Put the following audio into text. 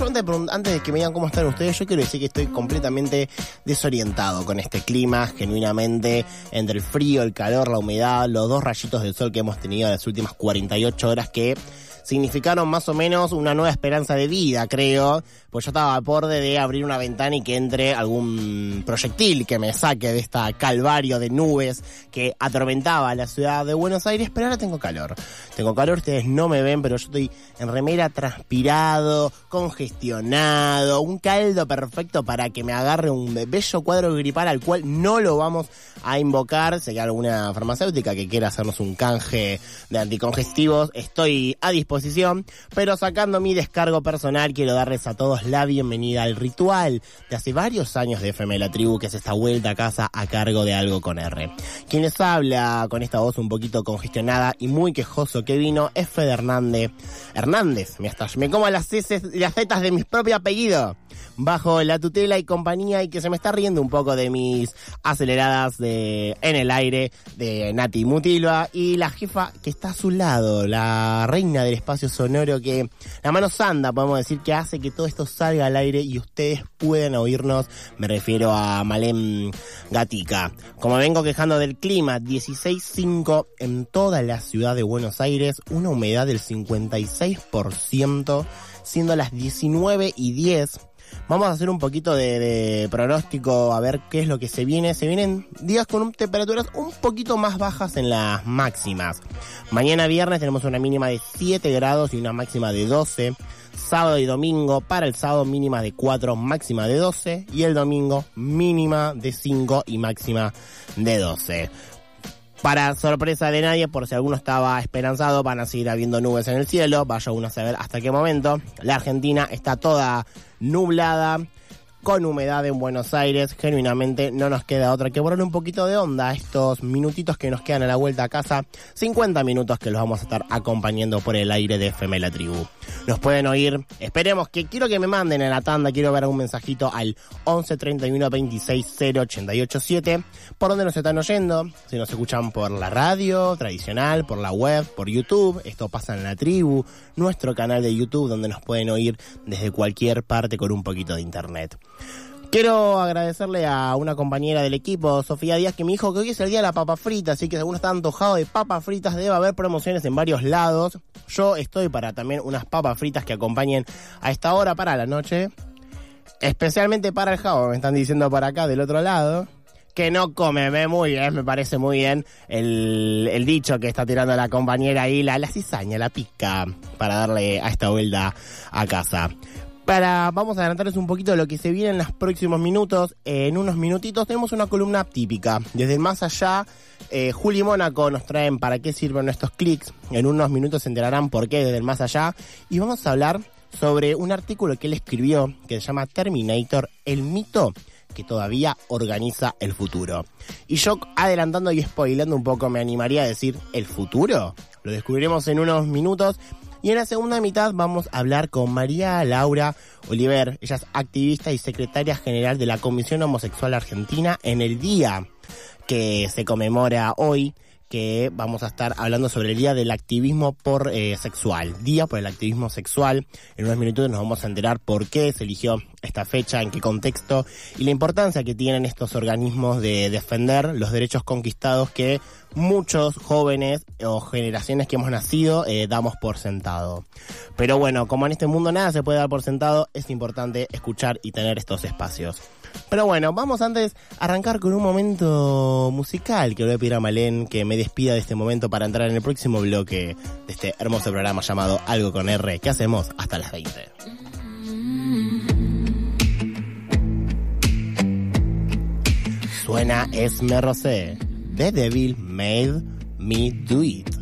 Antes de que me digan cómo están ustedes, yo quiero decir que estoy completamente desorientado con este clima, genuinamente, entre el frío, el calor, la humedad, los 2 rayitos del sol que hemos tenido en las últimas 48 horas que significaron más o menos una nueva esperanza de vida, creo, pues yo estaba a borde de abrir una ventana y que entre algún proyectil que me saque de esta calvario de nubes que atormentaba la ciudad de Buenos Aires, pero ahora tengo calor, ustedes no me ven, pero yo estoy en remera, transpirado, congestionado, un caldo perfecto para que me agarre un bello cuadro gripal al cual no lo vamos a invocar. Si hay alguna farmacéutica que quiera hacernos un canje de anticongestivos, estoy a disposición, pero sacando mi descargo personal, quiero darles a todos la bienvenida al ritual de hace varios años de FM La Tribu, que es esta vuelta a casa a cargo de Algo con R. Quien les habla con esta voz un poquito congestionada y muy quejoso que vino es Fede Hernández, me como las zetas de mi propio apellido, bajo la tutela y compañía, y que se me está riendo un poco de mis aceleradas en el aire de Nati Mutilva, y la jefa que está a su lado, la reina del espacio sonoro, que la mano santa, podemos decir, que hace que todo esto salga al aire y ustedes puedan oírnos. Me refiero a Malén Gatica. Como vengo quejando del clima, 16.5 en toda la ciudad de Buenos Aires, una humedad del 56%, siendo las 19:10. Vamos a hacer un poquito de pronóstico, a ver qué es lo que se viene. Se vienen días con temperaturas un poquito más bajas en las máximas. Mañana viernes tenemos una mínima de 7 grados y una máxima de 12. Sábado y domingo, para el sábado mínima de 4, máxima de 12. Y el domingo mínima de 5 y máxima de 12. Para sorpresa de nadie, por si alguno estaba esperanzado, van a seguir habiendo nubes en el cielo. Vaya uno a saber hasta qué momento. La Argentina está toda nublada, con humedad en Buenos Aires. Genuinamente no nos queda otra que ponerle un poquito de onda a estos minutitos que nos quedan a la vuelta a casa. 50 minutos que los vamos a estar acompañando por el aire de FM La Tribu. Nos pueden oír, esperemos que, quiero que me manden en la tanda, quiero ver un mensajito al 11 31 26 088 7, por donde nos están oyendo, si nos escuchan por la radio tradicional, por la web, por YouTube. Esto pasa en La Tribu, nuestro canal de YouTube, donde nos pueden oír desde cualquier parte con un poquito de internet. Quiero agradecerle a una compañera del equipo, Sofía Díaz, que me dijo que hoy es el día de la papa frita, así que si alguno está antojado de papas fritas, debe haber promociones en varios lados. Yo estoy para también unas papas fritas que acompañen a esta hora para la noche, especialmente para el Javo, me están diciendo por acá del otro lado, que no come, muy bien, me parece muy bien el dicho que está tirando la compañera ahí, la cizaña, la pica, para darle a esta vuelta a casa. Vamos a adelantarles un poquito de lo que se viene en los próximos minutos. En unos minutitos tenemos una columna típica. Desde el más allá, Juli y Mónaco nos traen para qué sirven estos clics. En unos minutos se enterarán por qué desde el más allá. Y vamos a hablar sobre un artículo que él escribió que se llama Terminator, el mito que todavía organiza el futuro. Y yo, adelantando y spoilando un poco, me animaría a decir, ¿el futuro? Lo descubriremos en unos minutos. Y en la segunda mitad vamos a hablar con María Laura Oliver. Ella es activista y secretaria general de la Comisión Homosexual Argentina, en el día que se conmemora hoy, que vamos a estar hablando sobre el Día del Activismo sexual. Día por el Activismo Sexual. En unos minutos nos vamos a enterar por qué se eligió esta fecha, en qué contexto, y la importancia que tienen estos organismos de defender los derechos conquistados que muchos jóvenes o generaciones que hemos nacido damos por sentado. Pero bueno, como en este mundo nada se puede dar por sentado, es importante escuchar y tener estos espacios. Pero bueno, vamos antes a arrancar con un momento musical que le voy a pedir a Malén que me despida de este momento para entrar en el próximo bloque de este hermoso programa llamado Algo con R, que hacemos hasta las 20. Suena Esme Rosé, The Devil Made Me Do It.